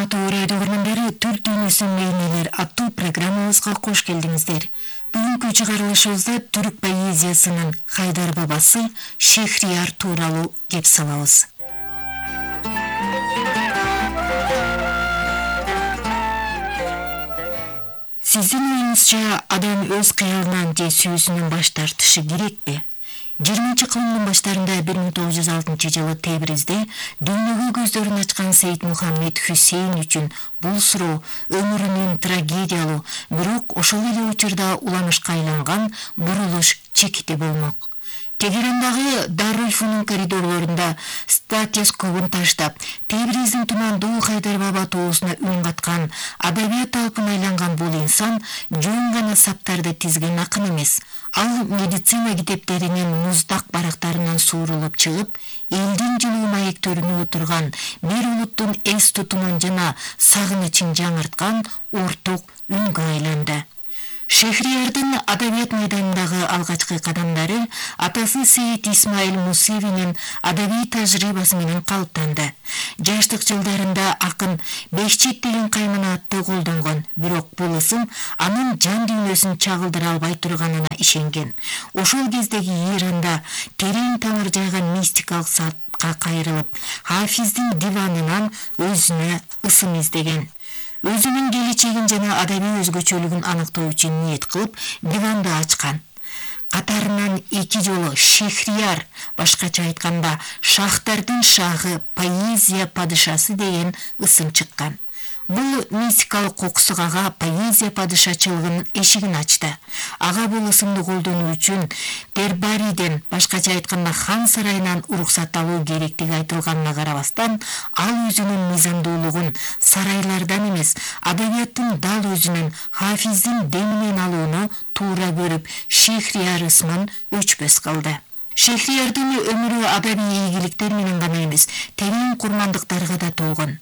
урматтуу радио көрөрмәндәре, Түрк дүйнөсүнүн мейнелер аттуу программабызга кош келдиңиздер. Бүгүнкү чыгарылышыбызда түрк поэзиясынын Хайдар бабасы Шехрияр тууралуу кеп салабыз. Сиздин оюңузча адам өз кыялынан же сүйүүсүнөн баш тартышы керекпи? 20-кылымдын баштарында 1906 жылы Тебризде дүйнөгө көздөрүн ачкан Сейит Мухаммед Хусейн үчүн бул суроо өмүрүнүн трагедиялуу, бирок ошол эле учурда уламышка айланган бурулуш чекити болмок. Тегерандагы Дарульфунун коридорлорунда статескобун таштап, Тебриздин тумандуу Хайдар баба тоосуна үн каткан, адабият талпына айланган бул инсан жөн гана саптарды тизген акын эмес. Ал медицина китептеринин муздак барактарынан суурулуп чыгып, элдин жылуу маектөрүнө отурган, бир улуттун эс тутумун жана сагынычын жаңырткан орток үнгө айланды. Шехриярдын адабият майданындагы алгачкы кадамдары атасы Сейит Исмаил Мусевинин адабий тажрыйбасы менен калыптанды. Жаштык жылдарында акын 5 чет тилин кайманатты колдонгон, бирок бул ысым анын жан дүйнөсүн чагылдыра албай турганына ишенген. Ошол кездеги Иранда терең тамыр жайган мистикалык салтка кайрылып, Хафиздин диванынан өзүнө ысым издеген. Өзүнүн келечегин жана адабий өзгөчөлүгүн аныктоо үчүн ниет кылып, диванды ачкан. Катарынан 2 жолу Шехрияр, башкача айтканда, шахтардын шагы, поэзия падышасы деген ысым чыккан. Бул мистикалык кокусук ага поэзия падышачылыгынын эшигин ачты. Ага бул ысымды колдонуу үчүн Тербариден, башкача айтканда хан сарайынан уруксат алуу керектиги айтылганына карабастан, ал өзүнүн мыйзамдуулугун сарайлардан эмес, адабияттын дал өзүнүн Хафиздин деминен алууну туура көрүп, Шехрияр ысмын өчпөс кылды. Шехриярдын өмүрү адабий ийгиликтер менен гана эмес, терең курмандыктарга да толгон.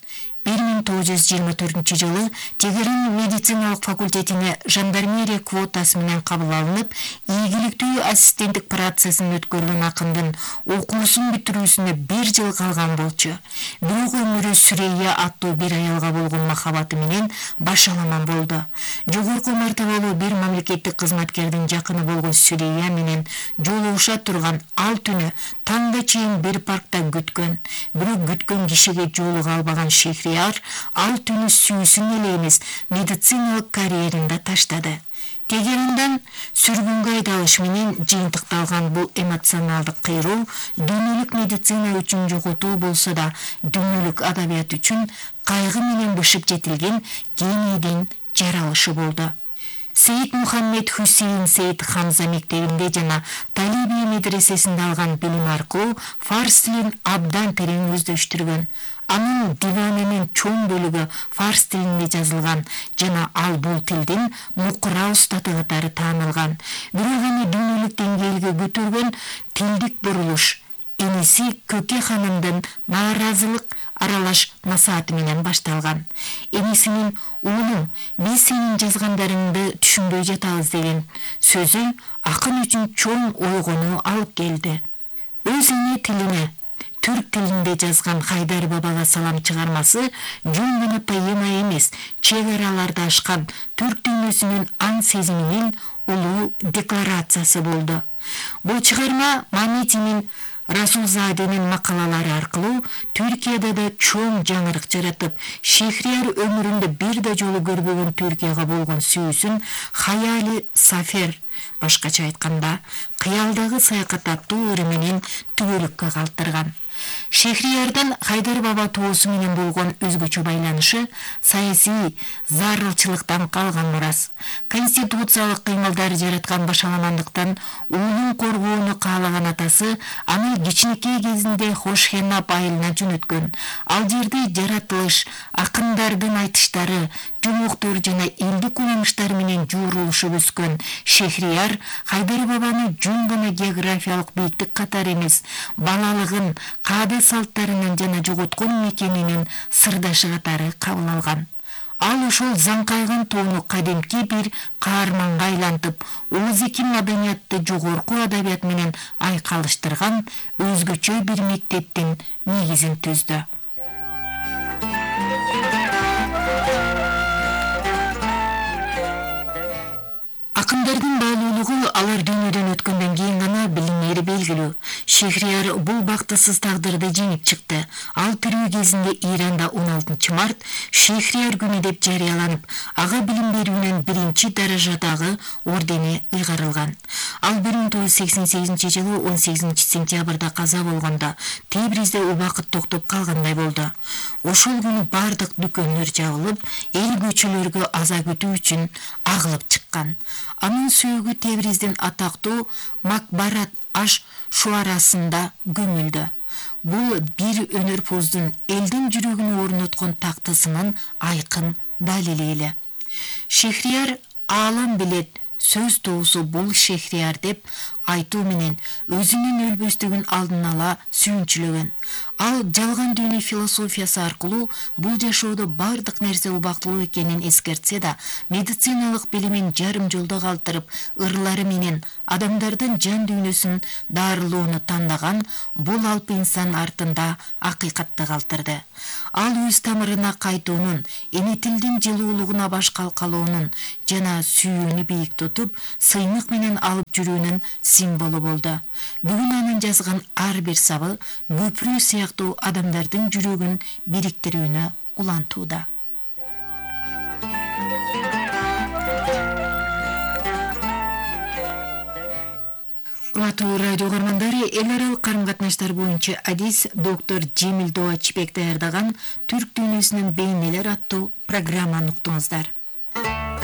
1924 жылы Тегеран медициналык факультетине жандармерия квотасы менен кабыл алынып, ийгиликтүү ассистенттик процессин өткөргөн акындын окуусун бүтүрүүсүнө 1 жыл калган болчу. Бирок өмүрү Сүрейя аттуу бир аялга болгон махабаты менен башаламан болду. Жогорку мартабалуу бир мамлекеттик кызматкердин жакыны болгон Сүрейя менен жолугуша турган ал түнү таңга чейин бир паркта күткөн. Бирок күткөн кишиге жолуга албаган Шехрияр ал түнү сүйүүсүн эле эмес, медициналык карьерин да таштады. Тегерандан сүргүнгө айдалыш менен жыйынтыкталган бул эмоционалдык кыйроо дүйнөлүк медицина үчүн жоготуу болсо да, дүйнөлүк адабият үчүн кайгы менен бышып жетилген генийдин жаралышы болду. Сейит Мухаммед Хусейн Сейит Хамза мектебинде жана Талибия медресесинде алган билим аркылуу фарс тилин абдан терең өздөштүргөн. Анын диванынын чоң бөлүгү фарс тилинде жазылган жана ал бул тилдин мукура устаты катары таанылган. Бирок аны дүйнөлүк деңгээлге көтөргөн тилдик бурулуш эниси Көке ханымдын нааразылык аралаш насааты менен башталган. Энисинин "Уулум, биз сенин жазгандарыңды түшүнбөй жатабыз" деген сөзү акын үчүн чоң ойгонуу алып келди. Өз эне тилине түрк тилинде жазган Хайдар бабага салам чыгармасы жөн гана поэма эмес, чек араларды ашкан түрк дүйнөсүнүн аң сезиминин улуу декларациясы болду. Бул чыгарма Маметинин Расулзаденин макалалары аркылуу Түркияда да чоң жаңырык жаратып, Шехрияр өмүрүндө бир да жолу көрбөгөн Түркияга болгон сүйүүсүн хаяли сафер, башкача айтканда, кыялдагы саякат аттуу ыры менен түгөлүккө калтырган. Шехриярдын Хайдар баба тоосу менен болгон өзгөчө байланышы саясий зарылчылыктан калган мурас. Конституциялык кыймылдар жараткан башаламандыктан уулун коргоону каалаган атасы аны кичинекей кезинде Хошхенап айылына жөнөткөн. Ал жерде жаратылыш, акындардын айтыштары, жумуктор жана элдик уламыштар менен жуурулушуп өскөн Шехрияр Хайдар бабаны жөн гана географиялык бийиктик катары эмес, балалыгын, каада салттарынан жана жоготкон мекенинин сырдашы катары кабыл алган. Ал ошол заңкайган тоону кадимки бир каарманга айлантып, Оозеки маданиятты жогорку адабият менен айкалыштырган өзгөчө бир мектептин негизин түздү. белгилүү. Шехрияр бул бактысыз тагдырды жеңип чыкты. Ал тирүү кезинде Иранда 16 март Шехрияр күнү деп жарыяланып, ага билим берүүнүн 1-даражадагы ордени ыйгарылган. Ал 1988-жылы 18-сентябрда каза болгондо Тебризде убакыт токтоп калгандай болду. Ошол күнү бардык дүкөндөр жабылып, эл көчөлөргө аза күтүү үчүн агылып чыккан. Анын сөөгү Тебриздин атактуу Макбарат аш шуарасында gömүлдү. Бул бир өнөрпоздун элдин жүрөгүнө орноткон тактысынын айкын далили эле. Шехрияр аалам билет, сөз тоосу бул Шехрияр деп айтуу менен өзүнүн өлбөстүгүн алдын ала сүйүнчүлөгөн. Ал жалган дүйнө философиясы аркылуу бул жашоодо бардык нерсе убактылуу экенин эскертсе да, медициналык билимин жарым жолдо калтырып, ырлары менен адамдардын жан дүйнөсүн дарылоону тандаган бул алп инсан артында акыйкатты калтырды. Ал өз тамырына кайтуунун, эне тилдин жылуулугуна баш калкалоонун жана сүйүүнү бийик тутуп, сыймык менен алып жүрүүнүн символу болду. Бүгүн анын жазган ар бир сабы көпүрө сыяктуу адамдардын жүрөгүн бириктирүүнү улантууда. Урматтуу радио көрөрмандары, эл аралык карым-катнаштар боюнча адис доктор Жемил Доочибек даярдаган Түрк дүйнөсүнүн бейнелер аттуу программаны уктуңуздар.